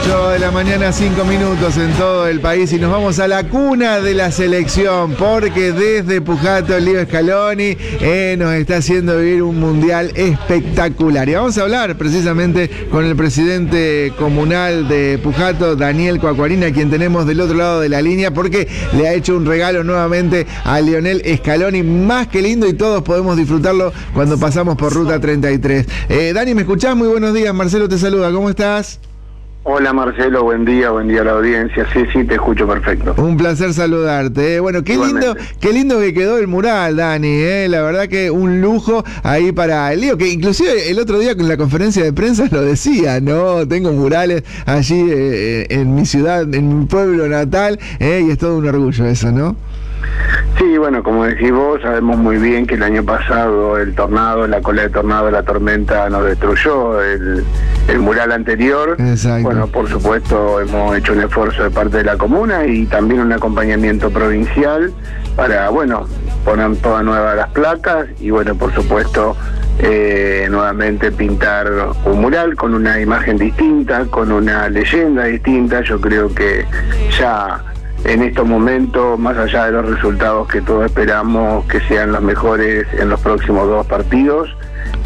8 de la mañana, 5 minutos en todo el país y nos vamos a la cuna de la selección porque desde Pujato Leo Scaloni nos está haciendo vivir un mundial espectacular. Y vamos a hablar precisamente con el presidente comunal de Pujato, Daniel Cuacuarina, quien tenemos del otro lado de la línea porque le ha hecho un regalo nuevamente a Lionel Scaloni, más que lindo, y todos podemos disfrutarlo cuando pasamos por Ruta 33. Dani, ¿me escuchás? Muy buenos días, Marcelo te saluda, ¿cómo estás? Hola Marcelo, buen día a la audiencia. Sí, te escucho perfecto. Un placer saludarte. Bueno, qué lindo que quedó el mural, Dani. La verdad que un lujo ahí para el lío, que inclusive el otro día en la conferencia de prensa lo decía, ¿no? Tengo murales allí en mi ciudad, en mi pueblo natal, y es todo un orgullo eso, ¿no? Sí, bueno, como decís vos, sabemos muy bien que el año pasado el tornado, la cola de tornado, la tormenta nos destruyó el mural anterior. Exacto. Bueno, por supuesto hemos hecho un esfuerzo de parte de la comuna y también un acompañamiento provincial para, bueno, poner todas nuevas las placas y, bueno, por supuesto, nuevamente pintar un mural con una imagen distinta, con una leyenda distinta. Yo creo que ya en estos momentos, más allá de los resultados que todos esperamos que sean los mejores en los próximos 2 partidos,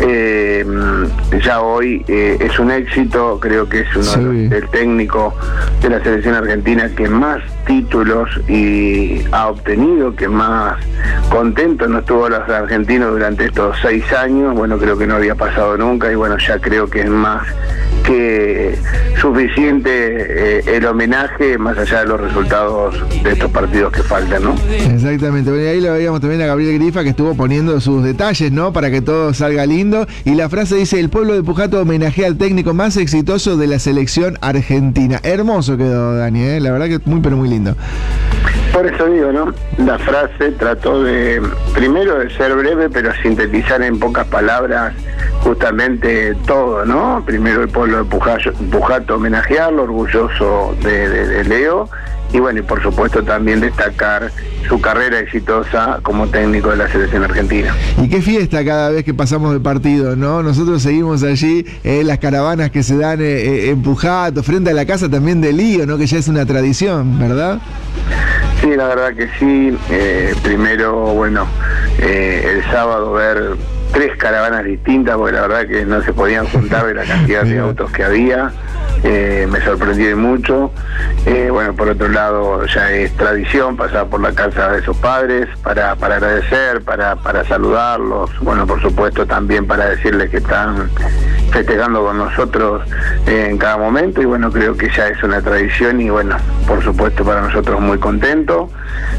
ya hoy es un éxito. Creo que es el técnico de la selección argentina que más títulos ha obtenido, que más contento nos tuvo los argentinos durante estos 6 años. Bueno, creo que no había pasado nunca y bueno, ya creo que es más que suficiente el homenaje, más allá de los resultados de estos partidos que faltan, ¿no? Exactamente. Bueno, y ahí lo veíamos también a Gabriel Grifa, que estuvo poniendo sus detalles, ¿no? Para que todo salga lindo. Y la frase dice: el pueblo de Pujato homenajea al técnico más exitoso de la selección argentina. Hermoso quedó, Dani, la verdad que muy, pero muy lindo. Por eso digo, ¿no? La frase trató de, primero, de ser breve, pero sintetizar en pocas palabras justamente todo, ¿no? Primero el pueblo de Pujato homenajearlo, orgulloso de Leo, y bueno, y por supuesto también destacar su carrera exitosa como técnico de la selección argentina. Y qué fiesta cada vez que pasamos de partido, ¿no? Nosotros seguimos allí las caravanas que se dan en Pujato, frente a la casa también de Lío, ¿no? Que ya es una tradición, ¿verdad? Sí, la verdad que sí. Primero, bueno, el sábado ver 3 caravanas distintas, porque la verdad que no se podían juntar de la cantidad de autos que había. Me sorprendí mucho. Bueno, por otro lado, ya es tradición pasar por la casa de sus padres para agradecer, para saludarlos. Bueno, por supuesto también para decirles que están festejando con nosotros en cada momento, y bueno, creo que ya es una tradición y bueno, por supuesto para nosotros muy contento.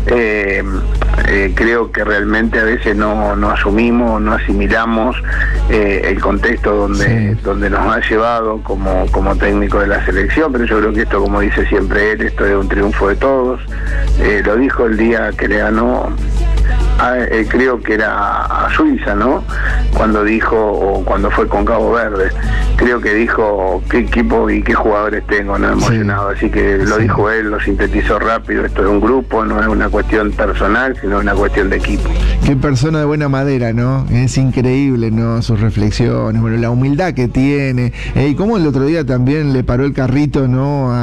Creo que realmente a veces no asumimos, no asimilamos el contexto donde nos ha llevado como técnico de la selección, pero yo creo que esto, como dice siempre él, esto es un triunfo de todos. Lo dijo el día que le ganó, creo que era a Suiza, ¿no? Cuando dijo, o cuando fue con Cabo Verde, creo que dijo qué equipo y qué jugadores tengo, ¿no? Emocionado, así que lo dijo él, lo sintetizó rápido. Esto es un grupo, no es una cuestión personal, sino una cuestión de equipo. Qué persona de buena madera, ¿no? Es increíble, ¿no? Sus reflexiones, bueno, la humildad que tiene, y cómo el otro día también le paró el carrito, ¿no?